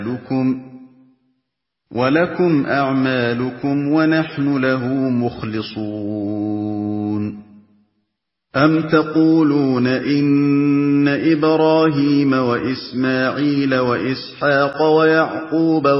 ولكم أعمالكم ونحن له مخلصون أم تقولون إن إبراهيم وإسماعيل وإسحاق ويعقوب